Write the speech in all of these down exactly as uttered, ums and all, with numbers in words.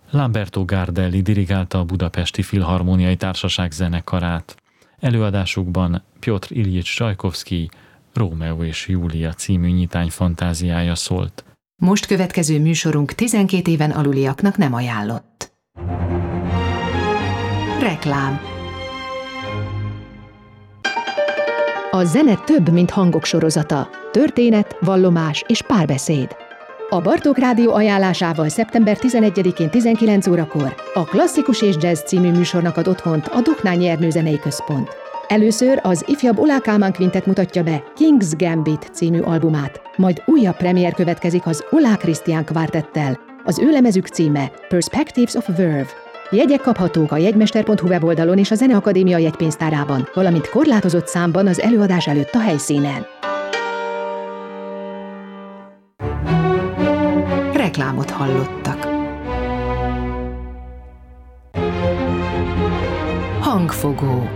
Lamberto Gardelli dirigálta a Budapesti Filharmóniai Társaság zenekarát. Előadásukban Pjotr Iljics Csajkovszkij Rómeó és Júlia című nyitány fantáziája szólt. Most következő műsorunk tizenkét éven aluliaknak nem ajánlott. Reklám. A zene több, mint hangok sorozata. Történet, vallomás és párbeszéd. A Bartók Rádió ajánlásával szeptember tizenegyedikén tizenkilenc órakor a Klasszikus és Jazz című műsornak ad otthont a Doknány Ernő Zenei Központ. Először az ifjabb Oláh Kálmán Quintet mutatja be King's Gambit című albumát, majd újabb premier következik az Oláh Krisztián Kvártettel. Az ő lemezük címe Perspectives of Verve. Jegyek kaphatók a jegymester pont hu weboldalon és a Zeneakadémia jegypénztárában, valamint korlátozott számban az előadás előtt a helyszínen. Reklámot hallottak. Hangfogó.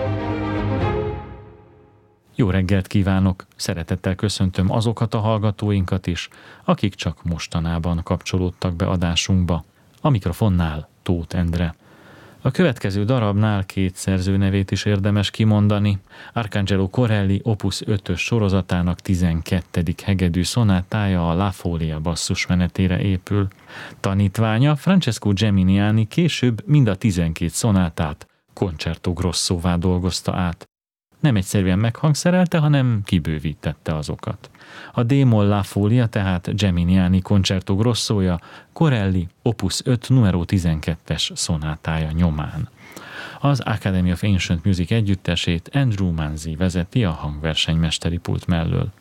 Jó reggelt kívánok! Szeretettel köszöntöm azokat a hallgatóinkat is, akik csak mostanában kapcsolódtak be adásunkba. A mikrofonnál Tóth Endre. A következő darabnál két szerző nevét is érdemes kimondani. Arcangelo Corelli opus ötös sorozatának tizenkettedik hegedű szonátája a La Folia basszusmenetére épül. Tanítványa Francesco Geminiani később mind a tizenkét szonátát concerto grossóvá dolgozta át. Nem egyszerűen meghangszerelte, hanem kibővítette azokat. A D-moll La Folia, tehát Geminiani concerto grossója, Corelli opus öt numero tizenkettes szonátája nyomán. Az Academy of Ancient Music együttesét Andrew Manzi vezeti a hangversenymesteri pult mellől.